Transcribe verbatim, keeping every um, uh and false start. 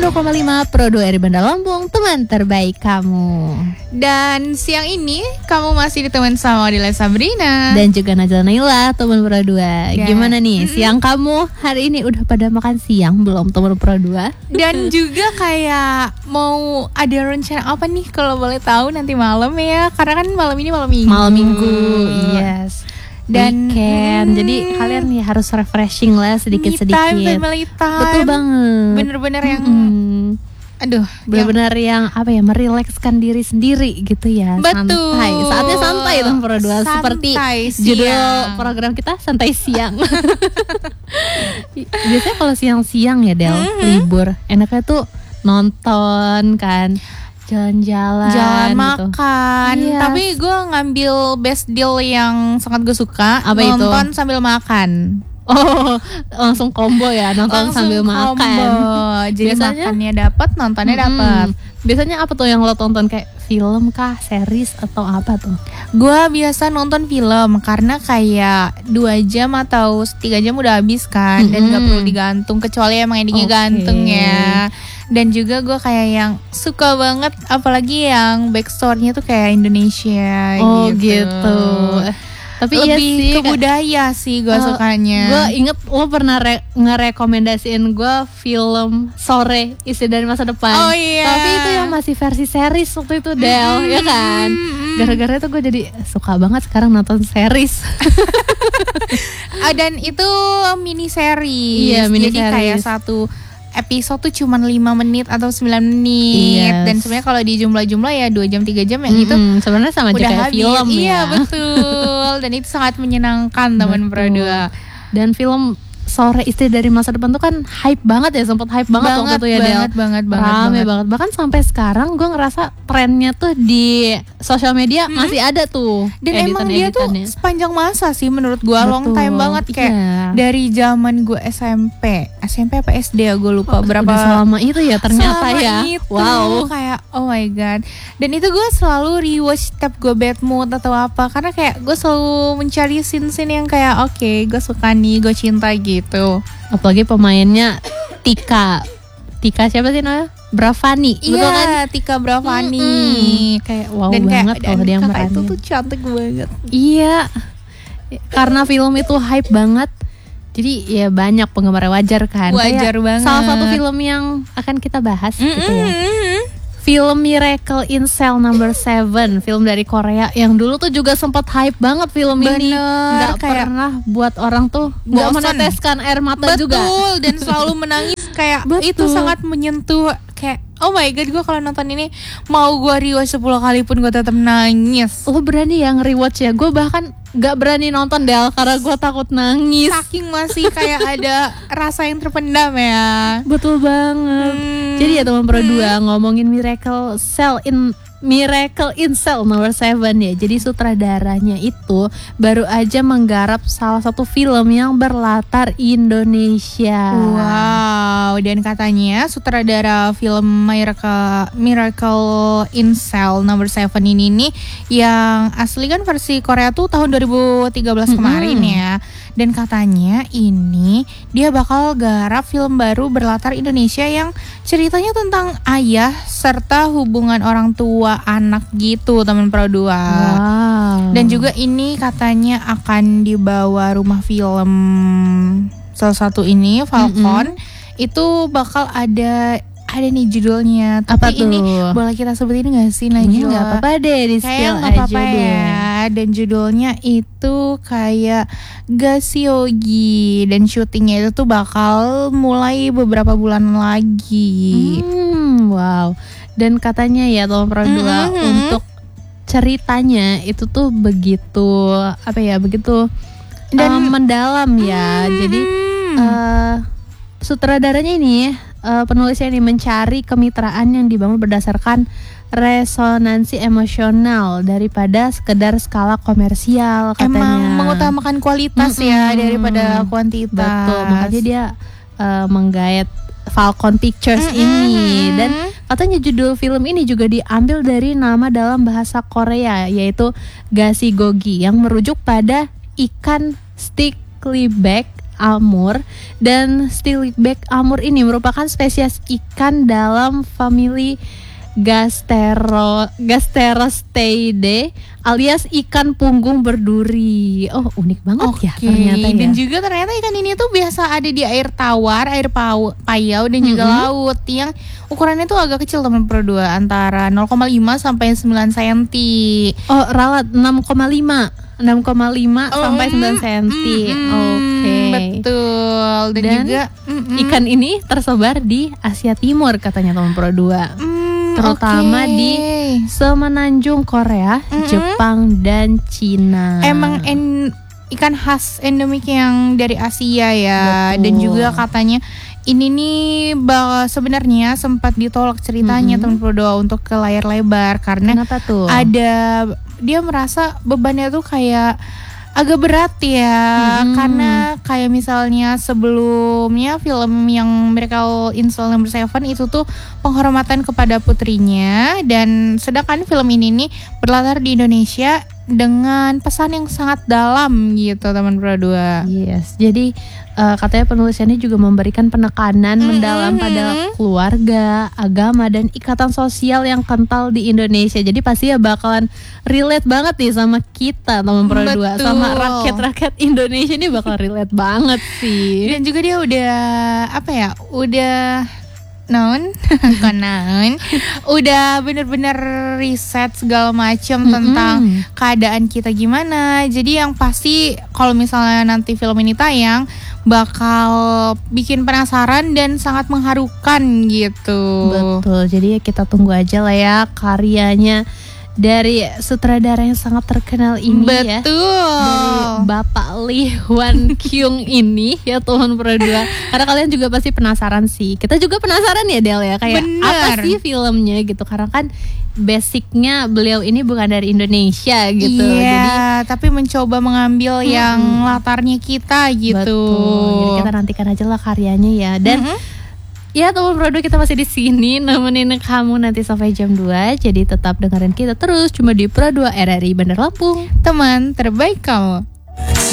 dua koma lima Pro dua R I Bandar Lampung, teman terbaik kamu. Dan siang ini kamu masih ditemenin sama Adila Sabrina dan juga Najla Naila, teman Pro dua. Dan, Gimana nih mm-mm. siang kamu hari ini? Udah pada makan siang belum teman Pro dua? Dan juga kayak mau ada rencana apa nih kalau boleh tahu nanti malam ya? Karena kan malam ini malam minggu. Malam minggu, yes. Dan weekend, hmm, jadi kalian ya harus refreshing lah sedikit-sedikit. Me time, family time. Betul banget. Bener-bener yang, hmm. aduh, bener-bener yang, yang apa ya, merilekskan diri sendiri gitu ya. Betul. Santai, saatnya santai tuh Pro dua. Seperti judul program kita, santai siang. Biasanya kalau siang-siang ya Del, mm-hmm. libur, enaknya tuh nonton kan, jalan-jalan, jalan gitu. makan. Yes. Tapi gue ngambil best deal yang sangat gue suka. Apa nonton itu? Sambil makan. Oh, langsung combo ya, nonton langsung sambil combo. makan. Jadi biasanya, makannya dapat, nontonnya hmm, dapat. Biasanya apa tuh yang lo tonton, kayak film kah, series atau apa tuh? Gue biasa nonton film karena kayak dua jam atau tiga jam udah habis kan, mm-hmm. dan gak perlu digantung kecuali emang endingnya okay. ganteng ya. Dan juga gue kayak yang suka banget, apalagi yang backstory-nya tuh kayak Indonesia. Oh gitu, gitu. Tapi lebih iya sih, ke budaya sih gue uh, sukanya. Gue inget lo pernah re- ngerekomendasiin gue film Sore, Istri dari Masa Depan. Oh iya. Tapi itu yang masih versi series waktu itu Del, mm-hmm. ya kan? Gara-gara itu gue jadi suka banget sekarang nonton series. Dan itu mini series. Iya, mini jadi series. kayak satu episode tuh cuma lima menit atau sembilan menit. Yes. Dan sebenarnya kalau di jumlah-jumlah ya dua jam tiga jam yang mm-hmm. itu sebenarnya sama aja kayak habis. film ya. Iya betul. Dan itu sangat menyenangkan teman Pro dua. Dan film Sore, Istri dari Masa Depan tuh kan hype banget ya, sempat hype banget, banget waktu itu ya banget, Del. Banget banget banget Rame banget. banget. Bahkan sampai sekarang gue ngerasa trennya tuh di sosial media hmm. masih ada tuh. Dan emang dia tuh sepanjang masa sih menurut gue, long time banget kayak yeah. dari zaman gue S M P, S M P apa S D ya gue lupa. Oh, berapa selama itu ya ternyata selama ya. Itu, wow. Kayak oh my god. Dan itu gue selalu rewatch setiap gue bad mood atau apa, karena kayak gue selalu mencari scene-scene yang kayak oke okay, gue suka nih, gue cinta gitu. Apalagi pemainnya Tika Tika siapa sih namanya? Bravani. Iya, betul kan? Tika Bravani. Mm-hmm. Kayak wow dan banget kalau dia yang perannya. Itu tuh cantik banget. Iya. Karena film itu hype banget. Jadi ya banyak penggemar, wajar kan. Wajar kayak banget. Salah satu film yang akan kita bahas mm-hmm. gitu ya. Film Miracle in Cell Number Seven, film dari Korea yang dulu tuh juga sempat hype banget film Bener, ini. Gak kayak pernah buat orang tuh gak meneteskan air mata Betul, juga. Betul, dan selalu menangis. Kayak Betul. Itu sangat menyentuh. Kayak oh my god, gue kalau nonton ini mau gue rewatch sepuluh kali pun gue tetap nangis. Lo berani yang rewatch ya? Gue bahkan gak berani nonton Del karena gue takut nangis. Saking masih kayak ada rasa yang terpendam ya. Betul banget. Hmm. Jadi ya teman Pro dua hmm. ngomongin Miracle Cell in Miracle in Cell Number Seven ya. Jadi sutradaranya itu baru aja menggarap salah satu film yang berlatar Indonesia. Wow. Dan katanya sutradara film Miracle Miracle in Cell Number Seven ini nih, yang asli kan versi Korea tuh tahun dua ribu tiga belas mm-hmm. kemarin ya. Dan katanya ini dia bakal garap film baru berlatar Indonesia yang ceritanya tentang ayah serta hubungan orang tua anak gitu teman Pro dua. Wow. Dan juga ini katanya akan dibawa rumah film salah satu ini Falcon. Mm-hmm. Itu bakal ada ada nih judulnya. Tapi apa tuh? Ini boleh kita sebutin gak sih Najla? Nggak apa-apa deh, di spill aja apa-apa deh. Ya. Dan judulnya itu kayak Gasiogi. Dan syutingnya itu tuh bakal mulai beberapa bulan lagi. Hmm, wow. Dan katanya ya teman Pro dua mm-hmm. untuk ceritanya itu tuh begitu apa ya begitu dan um, mendalam ya. Mm-hmm. Jadi uh, sutradaranya ini uh, penulisnya ini mencari kemitraan yang dibangun berdasarkan resonansi emosional daripada sekedar skala komersial katanya. Emang mengutamakan kualitas mm-hmm. ya daripada kuantitas. Betul, makanya dia uh, menggait Falcon Pictures mm-hmm. ini. Dan katanya judul film ini juga diambil dari nama dalam bahasa Korea, yaitu Gasiggogi, yang merujuk pada ikan stickleback Amur. Dan Steelback Amur ini merupakan spesies ikan dalam famili Gastero Gasterosteidae alias ikan punggung berduri. Oh, unik banget Oke, ya ternyata ya. Dan juga ternyata ikan ini tuh biasa ada di air tawar, air pau, payau dan juga Mm-hmm. laut yang ukurannya tuh agak kecil teman Pro dua, antara nol koma lima sampai sembilan senti. Oh, ralat enam koma lima enam koma lima Oh, sampai sembilan mm, senti. mm, mm, Oke. Betul. Dan, Dan juga mm-mm. ikan ini tersebar di Asia Timur katanya teman Pro dua. Mm, Terutama oke. di Semenanjung Korea, Mm-mm. Jepang dan Cina. Emang en, ikan khas endemik yang dari Asia ya. Betul. Dan juga katanya ini nih bah, sebenarnya sempat ditolak ceritanya Mm-hmm. teman Pro dua untuk ke layar lebar karena Kenapa tuh? ada dia merasa bebannya tuh kayak agak berat ya. Hmm. Karena kayak misalnya sebelumnya film yang Miracle in Cell Number Seven itu tuh penghormatan kepada putrinya, dan sedangkan film ini nih berlatar di Indonesia dengan pesan yang sangat dalam gitu teman Pro dua. Yes, jadi uh, katanya penulisannya juga memberikan penekanan Mm-hmm. mendalam pada keluarga, agama, dan ikatan sosial yang kental di Indonesia. Jadi pasti ya bakalan relate banget nih sama kita teman Pro dua, Betul. sama rakyat-rakyat Indonesia ini bakal relate banget sih. Dan juga dia udah apa ya, udah non, bukan non, udah bener-bener riset segala macam Mm-mm. tentang keadaan kita gimana. Jadi yang pasti kalau misalnya nanti film ini tayang bakal bikin penasaran dan sangat mengharukan gitu. Betul, jadi ya kita tunggu aja lah ya karyanya dari sutradara yang sangat terkenal ini ya. Betul. Dari Bapak Lee Hwan Kyung ini ya teman Pro dua. Karena kalian juga pasti penasaran sih. Kita juga penasaran ya Del ya, kayak Bener. apa sih filmnya gitu. Karena kan basicnya beliau ini bukan dari Indonesia gitu. Iya, tapi mencoba mengambil Mm-mm. yang latarnya kita Jadi gitu. betul. Jadi kita nantikan aja lah karyanya ya. Dan Mm-mm. ya teman Pro dua, kita masih di sini nemenin kamu nanti sampai jam dua. Jadi tetap dengerin kita terus cuma di Pro dua R R I Bandar Lampung. Teman terbaik kamu.